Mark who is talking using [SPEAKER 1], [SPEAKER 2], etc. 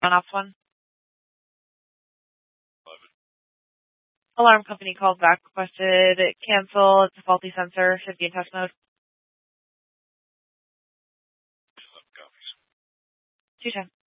[SPEAKER 1] on-off one. Alarm company called back, requested cancel. It's a faulty sensor. Should be in test mode. 210.